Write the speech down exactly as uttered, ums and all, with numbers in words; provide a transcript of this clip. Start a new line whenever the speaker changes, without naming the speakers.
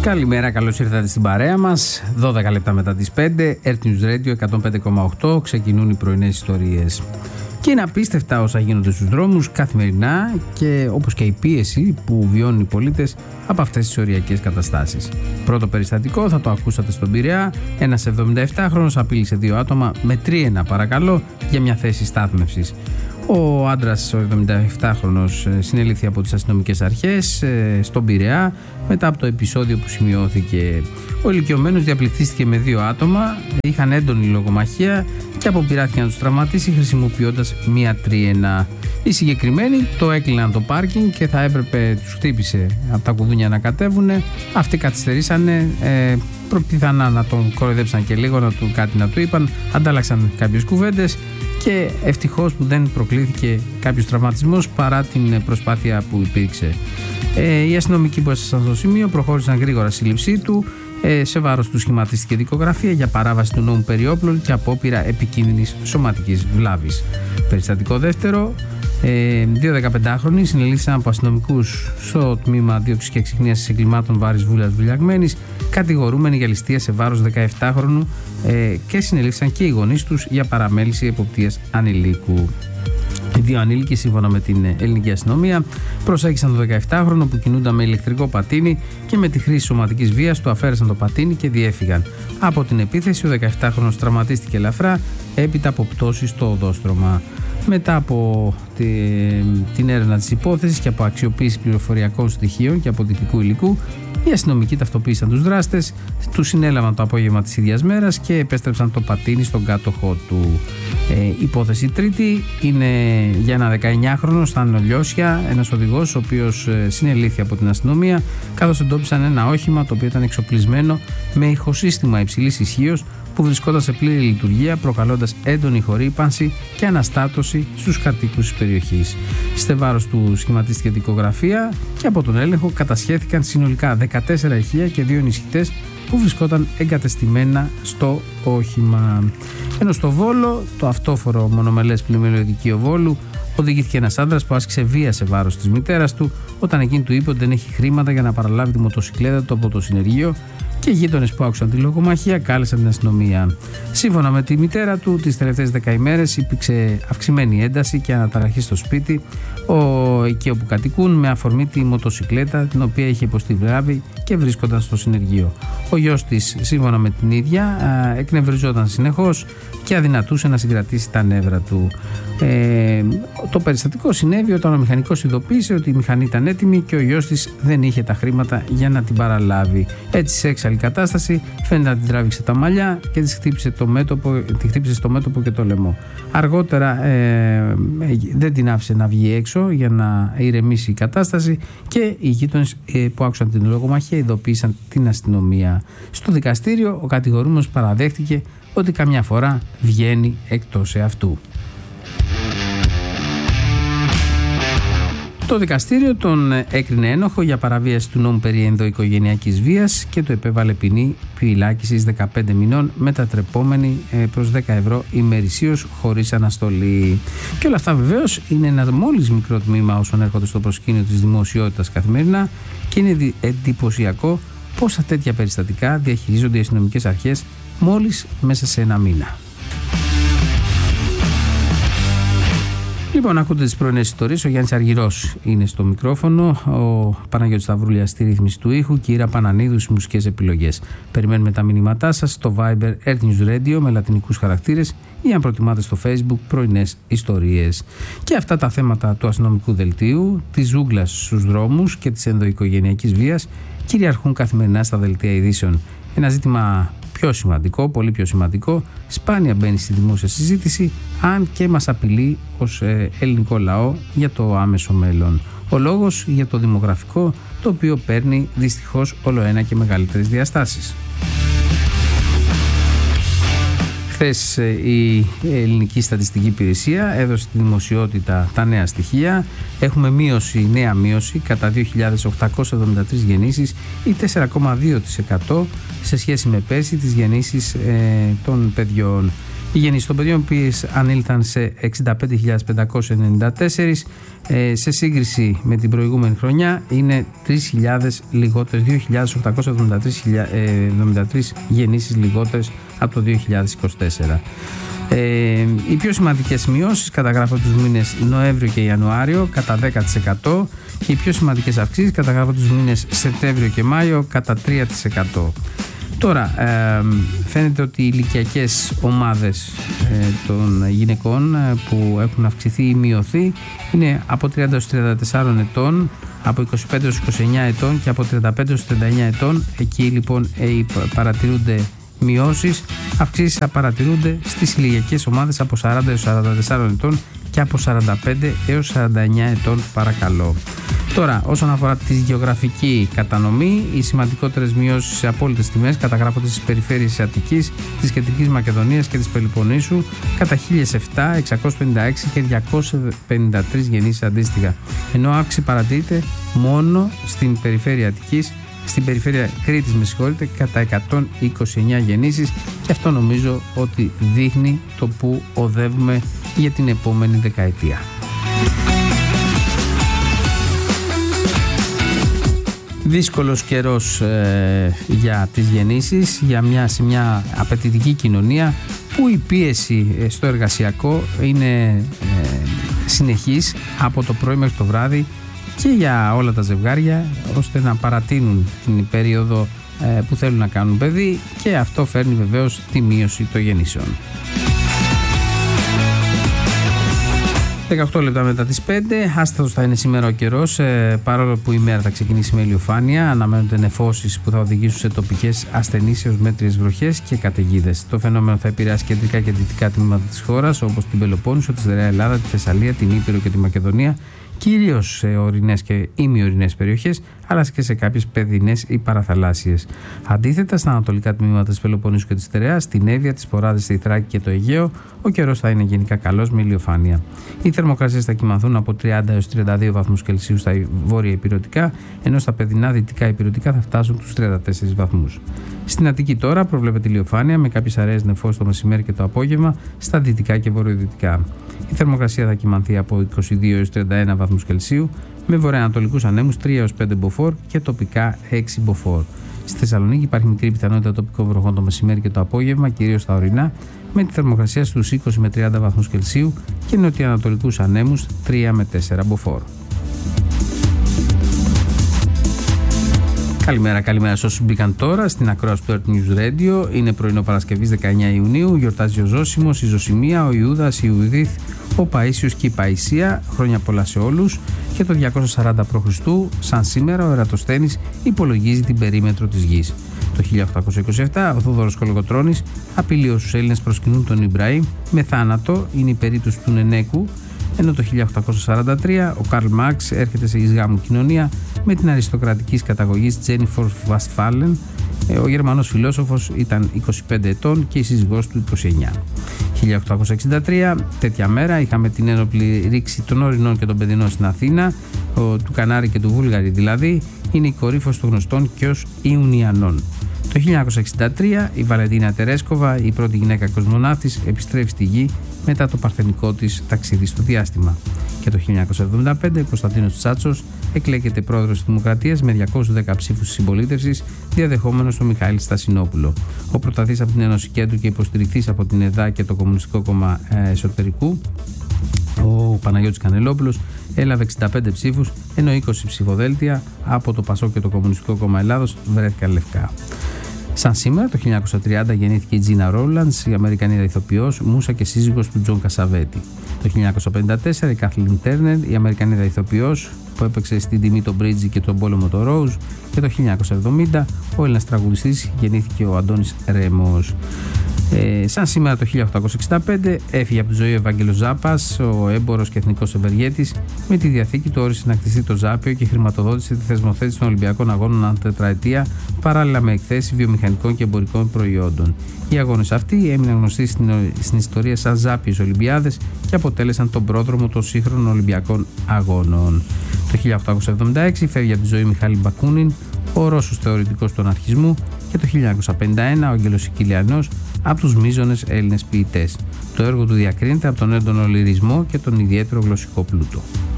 Καλημέρα, καλώς ήρθατε στην παρέα μας. δώδεκα λεπτά μετά τις πέντε, Earth News Radio εκατόν πέντε κόμμα οκτώ, ξεκινούν οι πρωινές ιστορίες. Και είναι απίστευτα όσα γίνονται στους δρόμους καθημερινά και όπως και η πίεση που βιώνουν οι πολίτες από αυτές τις οριακές καταστάσεις. Πρώτο περιστατικό, θα το ακούσατε στον Πειραιά. Ένας εβδομηνταεπτάχρονος απείλησε δύο άτομα με τρίενα, παρακαλώ, για μια θέση στάθμευσης. Ο άντρας, ο εβδομηνταεπτάχρονος, συνελήφθη από τις αστυνομικές αρχές στον Πειραιά μετά από το επεισόδιο που σημειώθηκε. Ο ηλικιωμένος διαπληκτίστηκε με δύο άτομα, είχαν έντονη λογομαχία και αποπειράθηκε να τους τραυματίσει χρησιμοποιώντας μία τρίενα. Οι συγκεκριμένοι το έκλειναν το πάρκινγκ και θα έπρεπε, τους χτύπησε από τα κουδούνια να κατέβουν. Αυτοί καθυστερήσανε, ε, πιθανά να τον κοροϊδέψαν και λίγο, να του κάτι να του είπαν, αντάλλαξαν κάποιες κουβέντες. Και ευτυχώς που δεν προκλήθηκε κάποιος τραυματισμός παρά την προσπάθεια που υπήρξε. Ε, οι αστυνομικοί που έσασαν στο σημείο προχώρησαν γρήγορα στη σύλληψή του. Ε, σε βάρος του σχηματίστηκε δικογραφία για παράβαση του νόμου περί όπλων και απόπειρα επικίνδυνης σωματικής βλάβης. Περιστατικό δεύτερο. Ε, δύο δεκαπεντάχρονοι συνελήφθησαν από αστυνομικούς στο τμήμα δίωξης και εξυχνίασης εγκλημάτων Βάρης Βούλας Βουλιαγμένης, κατηγορούμενοι για ληστεία σε βάρος δεκαεπτάχρονου, ε, και συνελήφθησαν και οι γονείς τους για παραμέληση εποπτείας ανηλίκου. Οι δύο ανήλικοι, σύμφωνα με την ελληνική αστυνομία, προσέγγισαν τον δεκαεπτάχρονο που κινούνταν με ηλεκτρικό πατίνι και με τη χρήση σωματικής βίας του αφαίρεσαν το πατίνι και διέφυγαν. Από την επίθεση, ο δεκαεπτάχρονος τραυματίστηκε ελαφρά έπειτα από πτώση στο οδόστρωμα. Μετά από τη, την έρευνα της υπόθεσης και από αξιοποίηση πληροφοριακών στοιχείων και αποδεικτικού υλικού, οι αστυνομικοί ταυτοποίησαν τους δράστες, τους συνέλαβαν το απόγευμα της ίδιας μέρας και επέστρεψαν το πατίνι στον κάτοχό του. Ε, υπόθεση τρίτη είναι για ένα δεκαεννιάχρονο στα Νολιώσια, ένας οδηγός ο οποίος συνελήφθη από την αστυνομία καθώς εντόπισαν ένα όχημα το οποίο ήταν εξοπλισμένο με ηχοσύστημα υψηλής ισχύως που βρισκόταν σε πλήρη λειτουργία, προκαλώντας έντονη χορύπανση και αναστάτωση στους κατοίκους της περιοχής. Σε βάρος του σχηματίστηκε δικογραφία και από τον έλεγχο κατασχέθηκαν συνολικά δεκατέσσερα ηχεία και δύο ενισχυτές που βρισκόταν εγκατεστημένα στο όχημα. Ενώ στο Βόλο, το αυτόφορο μονομελές πλημμυριωδικείο Βόλου, οδηγήθηκε ένας άντρας που άσκησε βία σε βάρος της μητέρας του όταν εκείνη του είπε ότι δεν έχει χρήματα για να παραλάβει τη μοτοσυκλέτα του από το συνεργείο. Και οι γείτονες που άκουσαν τη λογομαχία κάλεσαν την αστυνομία. Σύμφωνα με τη μητέρα του, τις τελευταίες δέκα ημέρες υπήρξε αυξημένη ένταση και αναταραχή στο σπίτι, ο, εκεί όπου κατοικούν, με αφορμή τη μοτοσυκλέτα την οποία είχε υποστεί βλάβη και βρίσκονταν στο συνεργείο. Ο γιος της, σύμφωνα με την ίδια, εκνευριζόταν συνεχώς και αδυνατούσε να συγκρατήσει τα νεύρα του. Ε, το περιστατικό συνέβη όταν ο μηχανικός ειδοποίησε ότι η μηχανή ήταν έτοιμη και ο γιος της δεν είχε τα χρήματα για να την παραλάβει. Έτσι, σε έξαλλη κατάσταση, φαίνεται να την τράβηξε τα μαλλιά και της χτύπησε, το μέτωπο, τη χτύπησε στο μέτωπο και το λαιμό. Αργότερα ε, δεν την άφησε να βγει έξω για να ηρεμήσει η κατάσταση και οι γείτονες ε, που άκουσαν την λογομαχία ειδοποίησαν την αστυνομία. Στο δικαστήριο, ο κατηγορούμενος παραδέχτηκε ότι καμιά φορά βγαίνει εκτός εαυτού. Το δικαστήριο τον έκρινε ένοχο για παραβίαση του νόμου περί ενδοοικογενειακής βίας και του επέβαλε ποινή φυλάκισης δεκαπέντε μηνών μετατρεπόμενη προς δέκα ευρώ ημερησίως χωρίς αναστολή. Και όλα αυτά βεβαίως είναι ένα μόλις μικρό τμήμα όσων έρχονται στο προσκήνιο της δημοσιότητας καθημερινά και είναι εντυπωσιακό πόσα τέτοια περιστατικά διαχειρίζονται οι αστυνομικές αρχές μόλις μέσα σε ένα μήνα. Λοιπόν, ακούτε τις πρωινές ιστορίες. Ο Γιάννης Αργυρός είναι στο μικρόφωνο, ο Παναγιώτης Σταυρούλιας στη ρύθμιση του ήχου και η Ήρα Πανανίδου στις μουσικές επιλογές. Περιμένουμε τα μηνύματά σας στο Viber Earth News Radio με λατινικούς χαρακτήρες ή αν προτιμάτε στο Facebook πρωινές ιστορίες. Και αυτά τα θέματα του αστυνομικού δελτίου, της ζούγκλας στους δρόμους και της ενδοοικογενειακής βίας κυριαρχούν καθημερινά στα δελτία ειδήσεων. Ένα ζήτημα πιο σημαντικό, πολύ πιο σημαντικό, σπάνια μπαίνει στη δημόσια συζήτηση, αν και μας απειλεί ως ε, ελληνικό λαό για το άμεσο μέλλον. Ο λόγος για το δημογραφικό, το οποίο παίρνει δυστυχώς όλο ένα και μεγαλύτερες διαστάσεις. Χθες η Ελληνική Στατιστική Υπηρεσία έδωσε στη δημοσιότητα τα νέα στοιχεία. Έχουμε μείωση, νέα μείωση κατά δύο χιλιάδες οκτακόσιες εβδομήντα τρεις γεννήσεις ή τέσσερα κόμμα δύο τοις εκατό σε σχέση με πέρσι τις γεννήσεις ε, των παιδιών. Οι γεννήσεις των παιδιών οποίες ανήλθαν σε εξήντα πέντε χιλιάδες πεντακόσιες ενενήντα τέσσερα, ε, σε σύγκριση με την προηγούμενη χρονιά είναι τρεις χιλιάδες λιγότερες, δύο χιλιάδες οκτακόσιες εβδομήντα τρεις γεννήσεις λιγότερες από το δύο χιλιάδες είκοσι τέσσερα. Ε, οι πιο σημαντικές μειώσεις καταγράφονται τους μήνες Νοέμβριο και Ιανουάριο κατά δέκα τοις εκατό και οι πιο σημαντικές αυξήσεις καταγράφονται τους μήνες Σεπτέμβριο και Μάιο κατά τρία τοις εκατό. Τώρα, ε, φαίνεται ότι οι ηλικιακές ομάδες ε, των γυναικών ε, που έχουν αυξηθεί ή μειωθεί είναι από τριάντα έως τριάντα τέσσερα ετών, από είκοσι πέντε έως είκοσι εννέα ετών και από τριάντα πέντε έως τριάντα εννέα ετών. Εκεί λοιπόν ε, παρατηρούνται μειώσεις. Αυξήσεις θα παρατηρούνται στις ηλικιακές ομάδες από σαράντα έως σαράντα τέσσερα ετών και από σαράντα πέντε έως σαράντα εννέα ετών, παρακαλώ. Τώρα, όσον αφορά τη γεωγραφική κατανομή, οι σημαντικότερες μειώσεις σε απόλυτες τιμές καταγράφονται στις περιφέρειες της Αττικής, της Κεντρικής Μακεδονίας και της Πελοποννήσου κατά χίλια επτά, εξακόσιες πενήντα έξι και διακόσιες πενήντα τρεις γεννήσεις αντίστοιχα. Ενώ αύξηση παρατηρείται μόνο στην περιφέρεια Αττικής, στην περιφέρεια Κρήτης, με συγχωρείτε, κατά εκατόν είκοσι εννέα γεννήσεις, και αυτό νομίζω ότι δείχνει το που οδεύουμε για την επόμενη δεκαετία. Δύσκολος καιρός ε, για τις γεννήσεις, για μια, σε μια απαιτητική κοινωνία που η πίεση στο εργασιακό είναι ε, συνεχής από το πρωί μέχρι το βράδυ και για όλα τα ζευγάρια, ώστε να παρατείνουν την περίοδο ε, που θέλουν να κάνουν παιδί, και αυτό φέρνει βεβαίως τη μείωση των γεννήσεων. δεκαοκτώ λεπτά μετά τις πέντε, άστατος θα είναι σήμερα ο καιρός, ε, παρόλο που η μέρα θα ξεκινήσει με ηλιοφάνεια. Αναμένονται νεφώσεις που θα οδηγήσουν σε τοπικές ασθενείς έως μέτριες βροχές και καταιγίδες. Το φαινόμενο θα επηρεάσει κεντρικά και δυτικά τμήματα της χώρας, όπως την Πελοπόννησο, τη Στερεά Ελλάδα, τη Θεσσαλία, την Ήπειρο και τη Μακεδονία, κυρίως σε ορεινές και ημιορεινές περιοχές, αλλά και σε κάποιες παιδινές ή παραθαλάσσιες. Αντίθετα, στα ανατολικά τμήματα της Πελοποννήσου και της Στερεάς, στην Εύβοια, τις Ποράδες, τη Θράκη και το Αιγαίο, ο καιρός θα είναι γενικά καλός με ηλιοφάνεια. Οι θερμοκρασίες θα κυμανθούν από τριάντα έως τριάντα δύο βαθμούς Κελσίου στα βόρεια ηπειρωτικά, ενώ στα παιδινά δυτικά ηπειρωτικά θα φτάσουν τους τριάντα τέσσερις βαθμούς. Στην Αττική τώρα προβλέπεται ηλιοφάνεια με κάποιες αραιές νεφώσεις το μεσημέρι και το απόγευμα στα δυτικά και βορειοδυτικά. Η θερμοκρασία θα κυμανθεί από είκοσι δύο έως τριάντα ένα βαθμούς Κελσίου, με βορειοανατολικούς ανέμους τρία έως πέντε μποφόρ και τοπικά έξι μποφόρ. Στη Θεσσαλονίκη υπάρχει μικρή πιθανότητα τοπικών βροχών το μεσημέρι και το απόγευμα, κυρίως στα ορεινά, με τη θερμοκρασία στους είκοσι με τριάντα βαθμούς Κελσίου και νοτιοανατολικούς ανέμους τρία με τέσσερα μποφόρ. Καλημέρα, καλημέρα σε όσους μπήκαν τώρα στην ακρόαση του Earth News Radio. Είναι πρωινό Παρασκευής δεκαεννέα Ιουνίου. Γιορτάζει ο Ζώσιμος, η Ζωσιμία, ο Ιούδας, η Ιουδίθ, ο Παΐσιος και η Παϊσία. Χρόνια πολλά σε όλους. Και το διακόσια σαράντα π.Χ., σαν σήμερα, ο Ερατοσθένης υπολογίζει την περίμετρο της γης. Το χίλια οκτακόσια είκοσι επτά, ο Θόδωρος Κολοκοτρώνης απειλεί όσους Έλληνες προσκυνούν τον Ιμπραήμ με θάνατο, είναι η περίπτωση του Νενέκου. Ενώ το χίλια οκτακόσια σαράντα τρία ο Καρλ Μάρξ έρχεται σε εις γάμου κοινωνία με την αριστοκρατικής καταγωγής Τζένιφορ Βαστφάλεν. Ο Γερμανός φιλόσοφος ήταν είκοσι πέντε ετών και η σύζυγός του είκοσι εννέα. χίλια οκτακόσια εξήντα τρία, τέτοια μέρα, είχαμε την ένοπλη ρήξη των Ορεινών και των Παιδινών στην Αθήνα, του Κανάρη και του Βούλγαρη δηλαδή, είναι η κορύφωση των γνωστών και ως Ιουνιανών. Το χίλια εννιακόσια εξήντα τρία η Βαλεντίνα Τερέσκοβα, η πρώτη γυναίκα κοσμοναύτης, επιστρέφει στη Γη μετά το παρθενικό της ταξίδι στο διάστημα. Και το χίλια εννιακόσια εβδομήντα πέντε ο Κωνσταντίνος Τσάτσος εκλέγεται πρόεδρος της Δημοκρατίας με διακόσιους δέκα ψήφους συμπολίτευσης, διαδεχόμενος τον Μιχαήλ Στασινόπουλο. Ο πρωταθής από την Ένωση Κέντρου και υποστηρικτής από την ΕΔΑ και το Κομμουνιστικό Κόμμα Εσωτερικού, ο Παναγιώτης Κανελόπουλος, έλαβε εξήντα πέντε ψήφους, ενώ είκοσι ψηφοδέλτια από το ΠΑΣΟΚ και το Κομμουνιστικό Κόμμα Ελλάδος βρέθηκαν λευκά. Σαν σήμερα, το χίλια εννιακόσια τριάντα γεννήθηκε η Τζίνα Ρόλαντς, η Αμερικανίδα ηθοποιός, μούσα και σύζυγος του Τζον Κασαβέτη. Το χίλια εννιακόσια πενήντα τέσσερα η Κάθλιν Τέρνερ, η Αμερικανίδα ηθοποιός που έπαιξε στην τιμή τον Μπρίτζι και τον πόλεμο το Ρόουζ. Και το χίλια εννιακόσια εβδομήντα ο Έλληνας τραγουδιστής γεννήθηκε ο Αντώνης Ρέμος. Ε, σαν σήμερα το χίλια οκτακόσια εξήντα πέντε έφυγε από τη ζωή ο Ευάγγελος Ζάπας, ο έμπορος και εθνικός ευεργέτης. Με τη διαθήκη του όρισε να κτιστεί το Ζάπιο και χρηματοδότησε τη θεσμοθέτηση των Ολυμπιακών Αγώνων ανά τετραετία, παράλληλα με εκθέσεις βιομηχανικών και εμπορικών προϊόντων. Οι αγώνες αυτοί έμειναν γνωστοί στην, στην ιστορία σαν Ζάπιες Ολυμπιάδες και αποτέλεσαν τον πρόδρομο των σύγχρονων Ολυμπιακών Αγώνων. Το χίλια οκτακόσια εβδομήντα έξι φεύγει από τη ζωή Μιχάλη Μπακούνιν, ο Ρώσος θεωρητικός του αναρχισμού και το χίλια εννιακόσια πενήντα ένα ο Άγγελος Σικηλιανός από τους μείζονες Έλληνες ποιητές. Το έργο του διακρίνεται από τον έντονο λυρισμό και τον ιδιαίτερο γλωσσικό πλούτο.